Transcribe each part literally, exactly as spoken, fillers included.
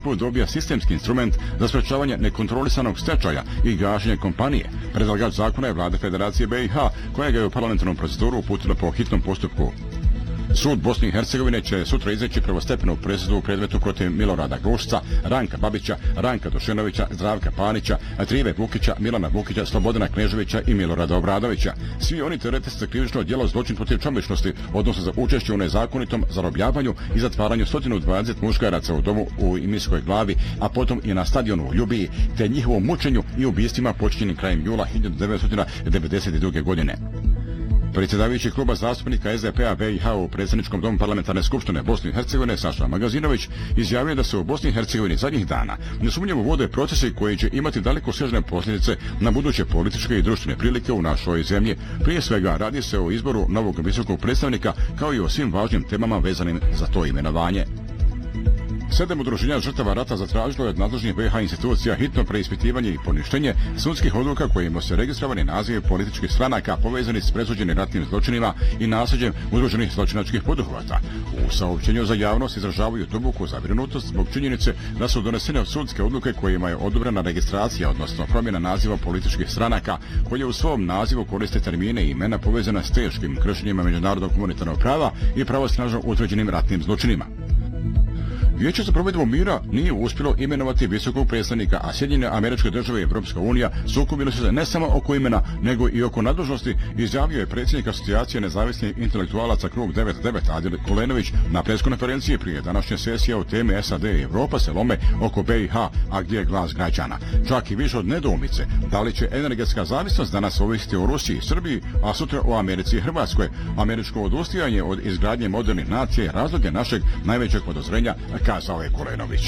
dobija sistemski instrument za sprečavanje nekontrolisanog stečaja i gašenja kompanije. Predlagač zakona je vlada Federacije B i H, koja ga je u parlamentarnu proceduru uputila po hitnom postupku. Sud Bosne i Hercegovine će sutra izreći prvostepenu presudu u predmetu protiv Milorada Gušca, Ranka Babića, Ranka Dušenovića, Zdravka Panića, Trive Vukića, Milana Vukića, Slobodana Kneževića i Milorada Obradovića. Svi oni terete se za krivično djelo zločin protiv čovječnosti, odnosno za učešće u nezakonitom zarobljavanju i zatvaranju sto dvadeset muškaraca u domu u Imijskoj Glavi, a potom i na stadionu u Ljubiji, te njihovom mučenju i ubistvima počinjenim krajem jula hiljadu devetsto devedeset druge. godine. Predsjedavajući kluba zastupnika S D P-a B i H u predsjedničkom domu parlamentarne skupštine Bosne i Hercegovine Saša Magazinović izjavio da se u Bosni i Hercegovini zadnjih dana nesumnjivo vode procesi koji će imati dalekosežne posljedice na buduće političke i društvene prilike u našoj zemlji. Prije svega radi se o izboru novog visokog predstavnika kao i o svim važnim temama vezanim za to imenovanje. Sedam udruženja žrtava rata zatražilo je od nadležnih B i H institucija hitno preispitivanje i poništenje sudskih odluka kojima se registrovani nazivi političkih stranaka povezani s presuđenim ratnim zločinima i nasljeđem udruženih zločinačkih poduhvata. U saopćenju za javnost izražavaju duboku zabrinutost zbog činjenice da su donesene sudske odluke kojima je odobrena registracija, odnosno promjena naziva političkih stranaka, koje u svom nazivu koriste termine i imena povezana s teškim kršenjima međunarodnog humanitarnog prava i pravosnažno utvrđenim ratnim zločinima. Vijeće za provedbu mira nije uspjelo imenovati visokog predstavnika, a Sjedinjene Američke Države i Europska unija sukobili su se ne samo oko imena, nego i oko nadležnosti, izjavio je predsjednik Asocijacije nezavisnih intelektualaca Krug devedeset devet Adil Kulenović na preskonferenciji prije današnje sesije o temi S A D i Evropa se lome oko B i H, a gdje je glas građana. Čak i više od nedoumice, da li će energetska zavisnost danas ovisiti o Rusiji i Srbiji, a sutra o Americi i Hrvatskoj. Američko odustajanje od izgradnje modernih nacija je razloge našeg najvećeg podozrenja, kazao je Kulenović.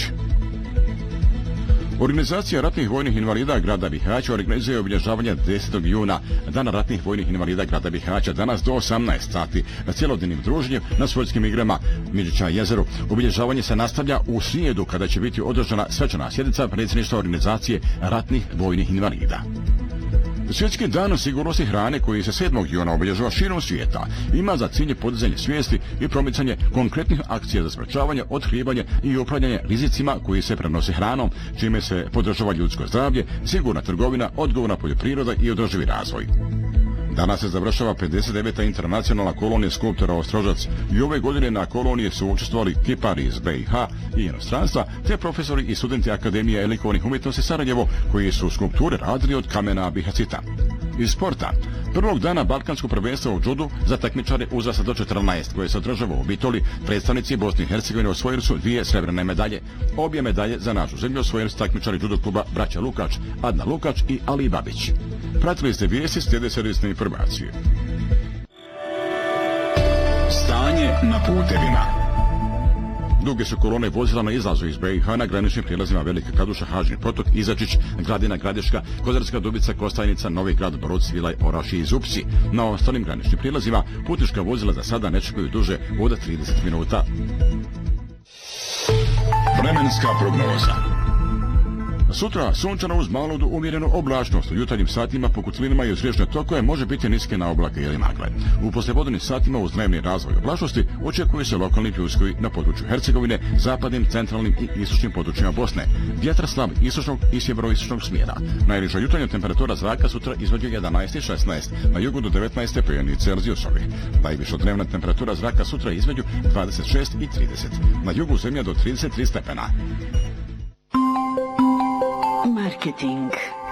Organizacija ratnih vojnih invalida grada Bihaća organizuje obilježavanje desetog juna, Dana ratnih vojnih invalida grada Bihaća, danas do osamnaest sati na cjelodnevnim druženjem na sportskim igrama Midžića jezeru. Obilježavanje se nastavlja u srijedu kada će biti održana svečana sjednica predsjedništva organizacije ratnih vojnih invalida. Svjetski dan sigurnosti hrane koji se sedmog juna obilježava širom svijeta ima za cilj podizanje svijesti i promicanje konkretnih akcija za sprečavanje, otkrivanje i upravljanje rizicima koji se prenose hranom, čime se podržava ljudsko zdravlje, sigurna trgovina, odgovorna poljoprivreda i održivi razvoj. Danas se završava pedeset deveta internacionalna kolonija skulptora Ostrožac i ove godine na kolonije su učestvovali kipari iz B i H i inostranstva, te profesori i studenti Akademije likovnih umjetnosti Sarajevo koji su skulpture radili od kamena bihacita. Iz sporta. Prvog dana Balkanskog prvenstva u džudu za takmičare uzrasta do četrnaest koje se održava u Bitoli, predstavnici Bosne i Hercegovine osvojili su dvije srebrne medalje. Obje medalje za našu zemlju osvojili su takmičari džudo kluba Braća Lukač, Adna Lukač i Ali Babić. Pratili ste vijesti, slijede servisne informacije. Stanje na putevima. Duge su kolone vozila na izlazu iz B i H na graničnim prijelazima Velika Kaduša, Hažni potok, Izačić, Gradina, Gradiška, Kozarska Dubica, Kostajnica, Novi Grad, Brod, Svilaj, Oraš i Zupci. Na ostalim graničnim prijelazima putnička vozila za sada ne čekaju duže od trideset minuta. Vremenska prognoza. Sutra sunčano uz malu do umjerenu oblačnost. U jutarnjim satima po kotlinama i uz riječne tokove može biti niske na oblake ili magle. U poslijepodnevnim satima uz dnevni razvoj oblačnosti očekuje se lokalni pljuskovi na području Hercegovine, zapadnim, centralnim i istočnim područjima Bosne. Vjetar slab istočnog i sjeveroistočnog smjera. Najniža jutarnja temperatura zraka sutra između jedanaest i šesnaest, na jugu do devetnaest stepeni Celzijusovi. Najviša dnevna temperatura zraka sutra između dvadeset šest i trideset, na jugu zemlja do trideset tri stepena. Marketing.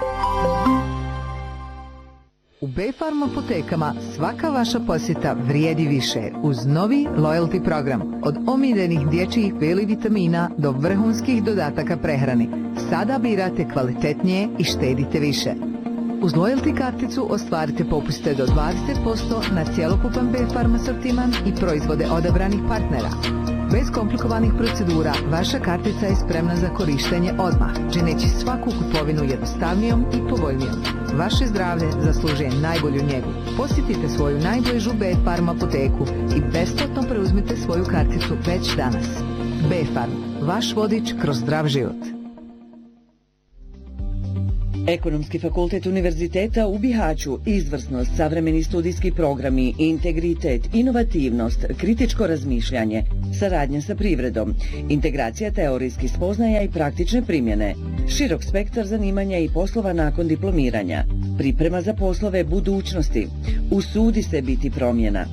U B-Farm apotekama svaka vaša posjeta vrijedi više uz novi loyalty program. Od omiljenih dječjih peli vitamina do vrhunskih dodataka prehrani. Sada birate kvalitetnije i štedite više. Uz loyalty karticu ostvarite popuste do dvadeset posto na cjelokupan B-Farm asortiman i proizvode odabranih partnera. Bez komplikovanih procedura, vaša kartica je spremna za korištenje odmah, čineći svaku kupovinu jednostavnijom i povoljnijom. Vaše zdravlje zaslužuje najbolju njegu. Posjetite svoju najbližu B-Farm apoteku i besplatno preuzmite svoju karticu već danas. B-Farm, vaš vodič kroz zdrav život. Ekonomski fakultet Univerziteta u Bihaću, izvrsnost, savremeni studijski programi, integritet, inovativnost, kritičko razmišljanje, saradnja sa privredom, integracija teorijskih spoznaja i praktične primjene, širok spektar zanimanja i poslova nakon diplomiranja, priprema za poslove budućnosti, usudi se biti promjena.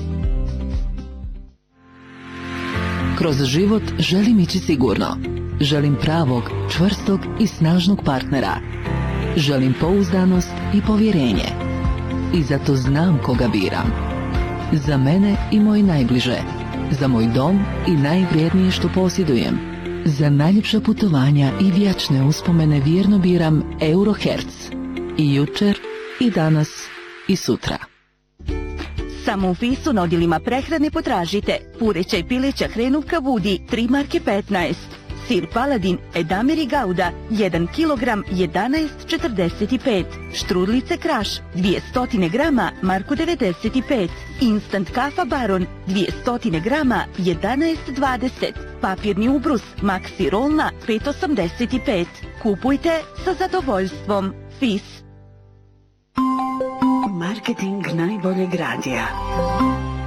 Kroz život želim ići sigurno. Želim pravog, čvrstog i snažnog partnera. Želim pouzdanost i povjerenje. I zato znam koga biram. Za mene i moje najbliže. Za moj dom i najvrijednije što posjedujem. Za najljepša putovanja i vječne uspomene vjerno biram Eurohertz. I jučer, i danas, i sutra. Samo u Fisu na odjelima prehrane potražite pureća i pileća hrenovka Vudi tri marke petnaest, sir Paladin Edamir i Gauda jedan kilogram jedanaest četrdeset pet, štrudlice Kraš dvjesto grama marku devedeset pet, instant kafa Baron dvjesto grama jedanaest dvadeset, papirni ubrus Maxi Rolna pet osamdeset pet. Kupujte sa zadovoljstvom. Fis. Marketing najboljeg radija.